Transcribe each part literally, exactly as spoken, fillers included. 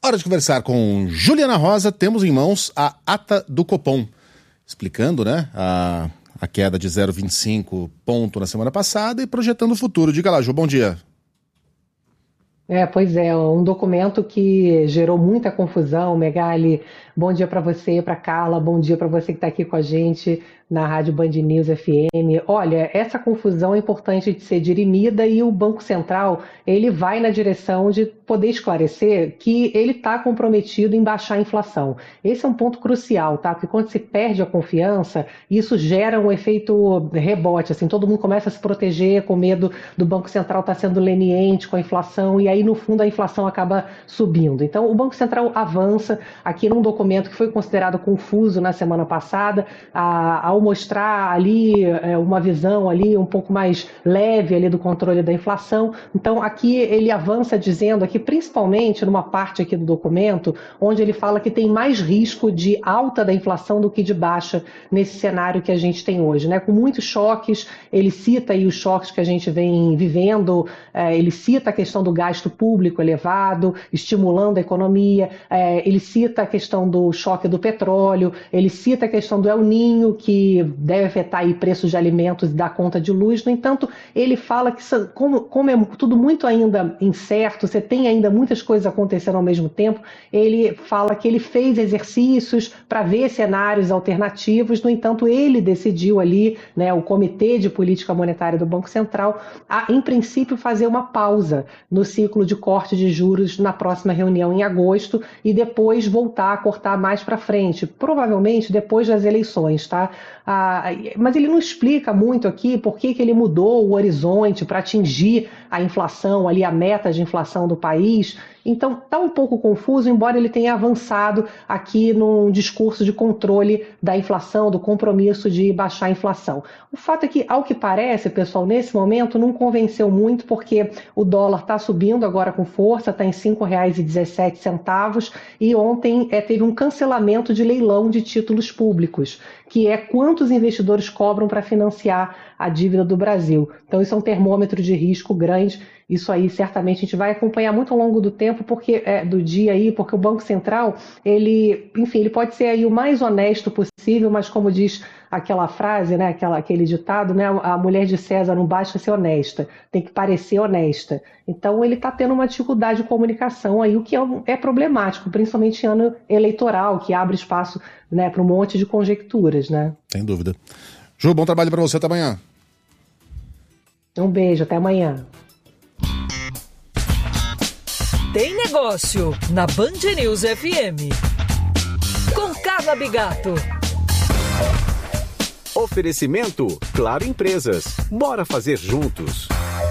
Hora de conversar com Juliana Rosa. Temos em mãos a ata do Copom, explicando, né, a, a queda de zero vírgula vinte e cinco ponto na semana passada e projetando o futuro. Diga lá, Ju, bom dia. É, pois é, um documento que gerou muita confusão. Megali, bom dia para você, para Carla, bom dia para você que está aqui com a gente na Rádio Band News F M. Olha, essa confusão é importante de ser dirimida e o Banco Central, ele vai na direção de poder esclarecer que ele está comprometido em baixar a inflação. Esse é um ponto crucial, tá? Porque quando se perde a confiança, isso gera um efeito rebote, assim, todo mundo começa a se proteger com medo do Banco Central estar sendo leniente com a inflação e aí, no fundo, a inflação acaba subindo. Então, o Banco Central avança aqui num documento que foi considerado confuso na semana passada, a, ao mostrar ali é, uma visão ali um pouco mais leve ali do controle da inflação. Então, aqui ele avança dizendo aqui, principalmente numa parte aqui do documento, onde ele fala que tem mais risco de alta da inflação do que de baixa nesse cenário que a gente tem hoje, né? Com muitos choques, ele cita aí os choques que a gente vem vivendo, é, ele cita a questão do gasto público elevado, estimulando a economia, é, ele cita a questão do choque do petróleo, ele cita a questão do El Niño, que deve afetar aí preços de alimentos e dar conta de luz. No entanto, ele fala que como, como é tudo muito ainda incerto, você tem ainda muitas coisas acontecendo ao mesmo tempo, ele fala que ele fez exercícios para ver cenários alternativos. No entanto, ele decidiu ali, né, o Comitê de Política Monetária do Banco Central, a, em princípio, fazer uma pausa no ciclo de corte de juros na próxima reunião em agosto e depois voltar a cortar mais para frente, provavelmente depois das eleições, tá? Ah, mas ele não explica muito aqui por que que ele mudou o horizonte para atingir a inflação, ali a meta de inflação do país. Então, está um pouco confuso, embora ele tenha avançado aqui num discurso de controle da inflação, do compromisso de baixar a inflação. O fato é que, ao que parece, pessoal, nesse momento não convenceu muito, porque o dólar está subindo agora com força, está em cinco reais e dezessete centavos, e ontem é, teve um cancelamento de leilão de títulos públicos, que é quantos investidores cobram para financiar a dívida do Brasil. Então, isso é um termômetro de risco grande. Isso aí, certamente, a gente vai acompanhar muito ao longo do tempo, porque é, do dia aí, porque o Banco Central, ele, enfim, ele pode ser aí o mais honesto possível, mas como diz aquela frase, né, aquela, aquele ditado, né, a mulher de César não basta ser honesta, tem que parecer honesta. Então, ele está tendo uma dificuldade de comunicação aí, o que é, é problemático, principalmente em ano eleitoral, que abre espaço, né, para um monte de conjecturas, né? Sem dúvida. Ju, bom trabalho para você, até amanhã. Um beijo, até amanhã. Tem Negócio, na Band News F M. Com Carla Bigato. Oferecimento Claro Empresas. Bora fazer juntos.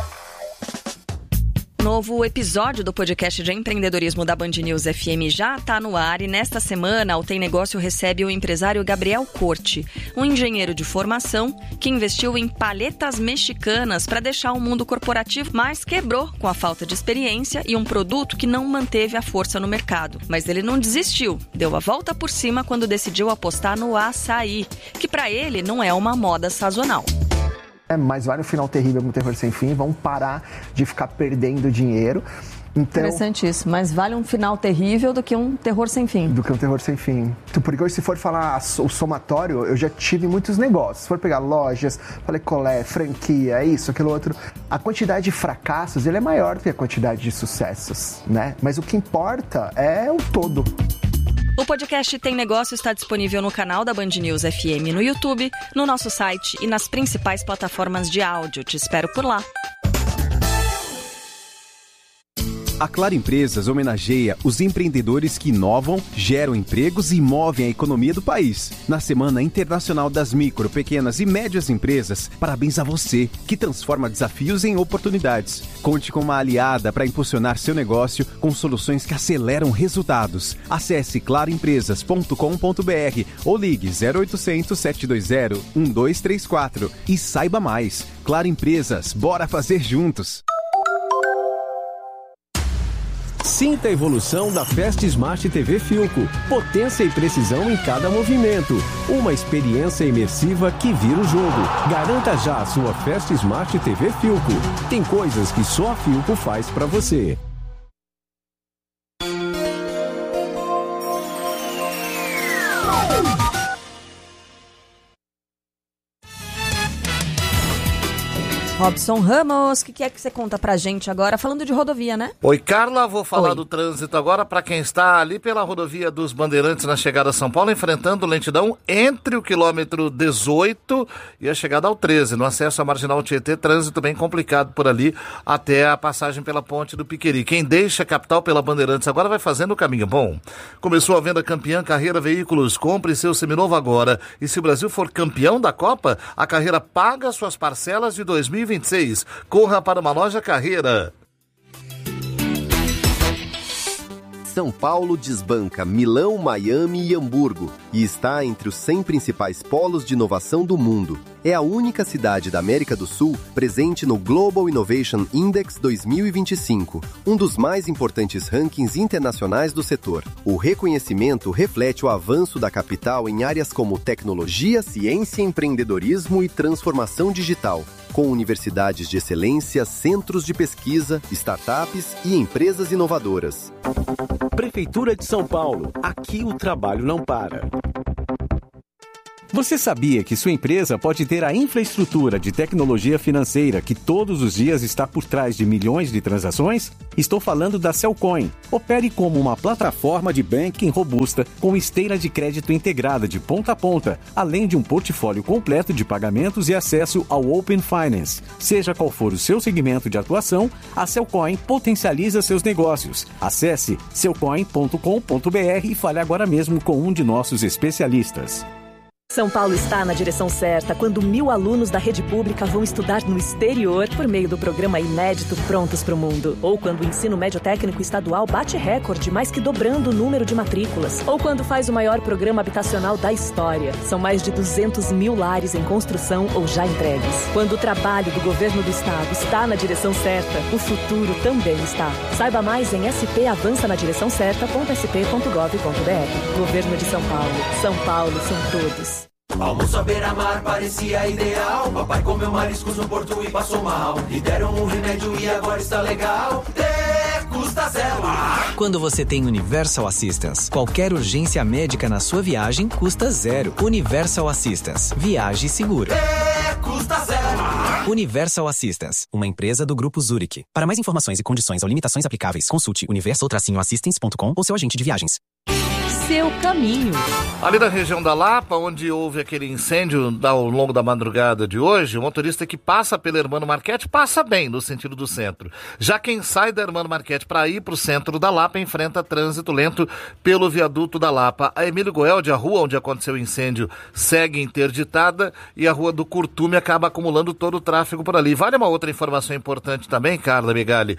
Novo episódio do podcast de empreendedorismo da Band News F M já está no ar e nesta semana o Tem Negócio recebe o empresário Gabriel Corte, um engenheiro de formação que investiu em palhetas mexicanas para deixar o mundo corporativo, mas quebrou com a falta de experiência e um produto que não manteve a força no mercado. Mas ele não desistiu, deu a volta por cima quando decidiu apostar no açaí, que para ele não é uma moda sazonal. É, mas vai no final terrível com o Terror Sem Fim, vamos parar de ficar perdendo dinheiro. Então, interessante isso, mas vale um final terrível do que um terror sem fim. Do que um terror sem fim. Porque hoje, se for falar o somatório, eu já tive muitos negócios. Se for pegar lojas, falei colé, franquia, isso, aquilo outro, a quantidade de fracassos ele é maior do que a quantidade de sucessos, né? Mas o que importa é o todo. O podcast Tem Negócio está disponível no canal da Band News F M no YouTube, no nosso site e nas principais plataformas de áudio. Te espero por lá. A Claro Empresas homenageia os empreendedores que inovam, geram empregos e movem a economia do país. Na Semana Internacional das Micro, Pequenas e Médias Empresas, parabéns a você, que transforma desafios em oportunidades. Conte com uma aliada para impulsionar seu negócio com soluções que aceleram resultados. Acesse claro empresas ponto com ponto b r ou ligue zero oitocentos, sete dois zero, um dois três quatro e saiba mais. Claro Empresas, bora fazer juntos! Sinta a evolução da Fast Smart T V Philco. Potência e precisão em cada movimento. Uma experiência imersiva que vira o jogo. Garanta já a sua Fast Smart T V Philco. Tem coisas que só a Philco faz para você. Robson Ramos, o que, que é que você conta pra gente agora? Falando de rodovia, né? Oi, Carla, vou falar Oi. do trânsito agora para quem está ali pela rodovia dos Bandeirantes na chegada a São Paulo, enfrentando lentidão entre o quilômetro dezoito e a chegada ao treze. No acesso à Marginal Tietê, trânsito bem complicado por ali até a passagem pela Ponte do Piqueri. Quem deixa a capital pela Bandeirantes agora vai fazendo o caminho bom. Começou a venda campeã Carreira Veículos. Compre seu seminovo agora. E se o Brasil for campeão da Copa, a Carreira paga suas parcelas de dois mil e vinte e seis. Corra para uma loja Carreira. São Paulo desbanca Milão, Miami e Hamburgo e está entre os cem principais polos de inovação do mundo. É a única cidade da América do Sul presente no Global Innovation Index dois mil e vinte e cinco, um dos mais importantes rankings internacionais do setor. O reconhecimento reflete o avanço da capital em áreas como tecnologia, ciência, empreendedorismo e transformação digital, com universidades de excelência, centros de pesquisa, startups e empresas inovadoras. Prefeitura de São Paulo. Aqui o trabalho não para. Você sabia que sua empresa pode ter a infraestrutura de tecnologia financeira que todos os dias está por trás de milhões de transações? Estou falando da Cellcoin. Opere como uma plataforma de banking robusta com esteira de crédito integrada de ponta a ponta, além de um portfólio completo de pagamentos e acesso ao Open Finance. Seja qual for o seu segmento de atuação, a Cellcoin potencializa seus negócios. Acesse cellcoin ponto com ponto b r e fale agora mesmo com um de nossos especialistas. São Paulo está na direção certa quando mil alunos da rede pública vão estudar no exterior por meio do programa inédito Prontos para o Mundo. Ou quando o ensino médio técnico estadual bate recorde, mais que dobrando o número de matrículas. Ou quando faz o maior programa habitacional da história. São mais de duzentos mil lares em construção ou já entregues. Quando o trabalho do governo do estado está na direção certa, o futuro também está. Saiba mais em s p avança na direção certa ponto s p ponto gov ponto b r. Governo de São Paulo. São Paulo são todos. Almoço à beira-mar parecia ideal. Papai comeu mariscos no porto e passou mal. Lhe deram um remédio e agora está legal. Ter custa zero. Quando você tem Universal Assistance, qualquer urgência médica na sua viagem custa zero. Universal Assistance. Viaje seguro. Ter custa zero. Universal Assistance, uma empresa do Grupo Zurich. Para mais informações e condições ou limitações aplicáveis, consulte universal assistance ponto com ou seu agente de viagens. Seu caminho. Ali na região da Lapa, onde houve aquele incêndio ao longo da madrugada de hoje, o motorista que passa pela Hermano Marchetti passa bem no sentido do centro. Já quem sai da Hermano Marchetti para ir para o centro da Lapa enfrenta trânsito lento pelo viaduto da Lapa. A Emílio Goeldi, a rua onde aconteceu o incêndio, segue interditada e a rua do Curtume acaba acumulando todo o tráfego por ali. Vale uma outra informação importante também, Carla Megali.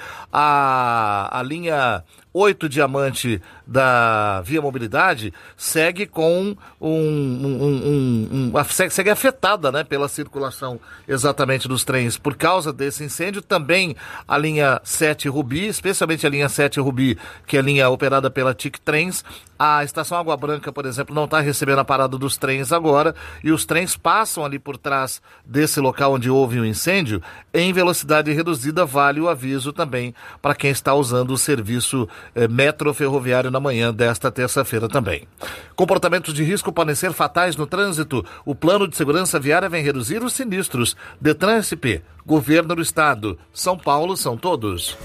A, a linha oito Diamante da Via Mobilidade segue com um, um, um, um, um segue afetada, né, pela circulação exatamente dos trens por causa desse incêndio. Também a linha sete Rubi, especialmente a linha sete Rubi, que é a linha operada pela T I C Trens. A estação Água Branca, por exemplo, não está recebendo a parada dos trens agora e os trens passam ali por trás desse local onde houve o um incêndio em velocidade reduzida. Vale o aviso também para quem está usando o serviço eh, metro ferroviário na manhã desta terça-feira também. Comportamentos de risco podem ser fatais no trânsito. O plano de segurança viária vem reduzir os sinistros. Detran S P, Governo do Estado, São Paulo são todos.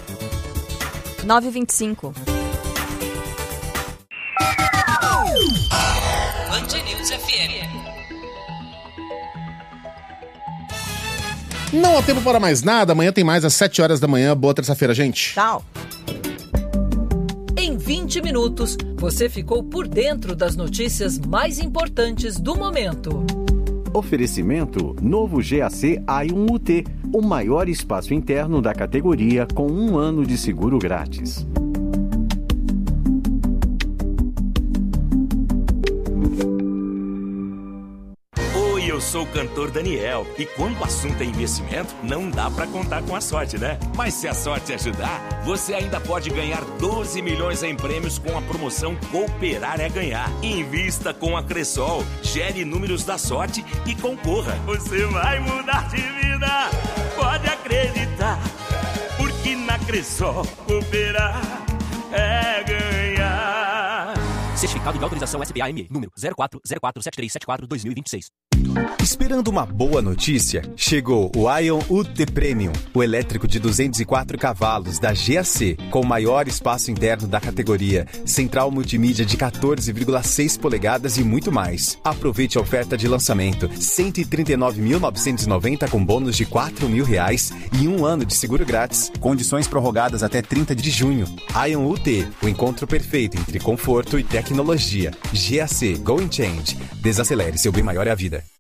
nove e vinte e cinco. Band News F M. Não há tempo para mais nada. Amanhã tem mais às sete horas da manhã. Boa terça-feira, gente. Tchau. Em vinte minutos, você ficou por dentro das notícias mais importantes do momento. Oferecimento novo G A C A I um U T, o maior espaço interno da categoria com um ano de seguro grátis. Eu sou o cantor Daniel e quando o assunto é investimento, não dá pra contar com a sorte, né? Mas se a sorte ajudar, você ainda pode ganhar doze milhões em prêmios com a promoção Cooperar é Ganhar. Invista com a Cressol, gere números da sorte e concorra. Você vai mudar de vida, pode acreditar, porque na Cressol Cooperar é ganhar. Certificado de autorização S P A M E, número zero quatro zero quatro sete três sete quatro dois mil e vinte e seis. Esperando uma boa notícia? Chegou o Ion U T Premium, o elétrico de duzentos e quatro cavalos da G A C, com o maior espaço interno da categoria, central multimídia de quatorze vírgula seis polegadas e muito mais. Aproveite a oferta de lançamento, cento e trinta e nove mil novecentos e noventa com bônus de quatro mil reais e um ano de seguro grátis. Condições prorrogadas até trinta de junho. Ion U T, o encontro perfeito entre conforto e tecnologia. G A C Go and Change. Desacelere, seu bem maior é a vida.